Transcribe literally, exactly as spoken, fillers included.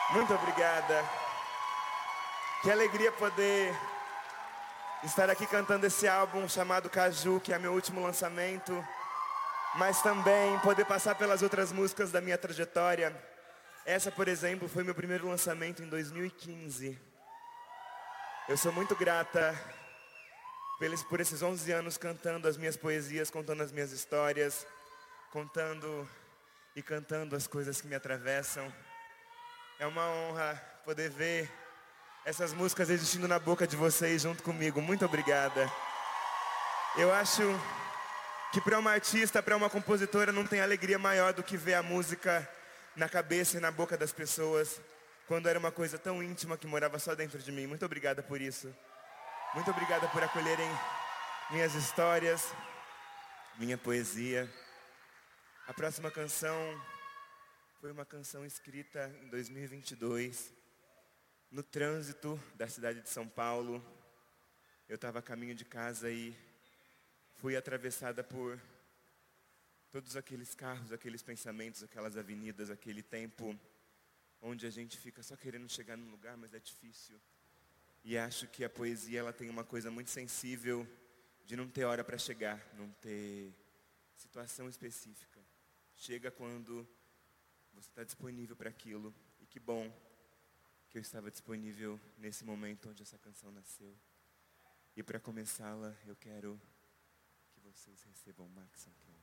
Muito obrigada. Que alegria poder estar aqui cantando esse álbum chamado Caju, que é meu último lançamento, mas também poder passar pelas outras músicas da minha trajetória. Essa, por exemplo, foi meu primeiro lançamento em dois mil e quinze. Eu sou muito grata por esses onze anos cantando as minhas poesias, contando as minhas histórias, contando e cantando as coisas que me atravessam. É uma honra poder ver essas músicas existindo na boca de vocês junto comigo. Muito obrigada. Eu acho que para uma artista, para uma compositora, não tem alegria maior do que ver a música na cabeça e na boca das pessoas, quando era uma coisa tão íntima que morava só dentro de mim. Muito obrigada por isso. Muito obrigada por acolherem minhas histórias, minha poesia. A próxima canção foi uma canção escrita em dois mil e vinte e dois, no trânsito da cidade de São Paulo. Eu estava a caminho de casa e fui atravessada por todos aqueles carros, aqueles pensamentos, aquelas avenidas, aquele tempo onde a gente fica só querendo chegar num lugar, mas é difícil. E acho que a poesia ela tem uma coisa muito sensível de não ter hora para chegar, não ter situação específica. Chega quando você está disponível para aquilo. E que bom que eu estava disponível nesse momento onde essa canção nasceu. E para começá-la, eu quero que vocês recebam Max Sanquer.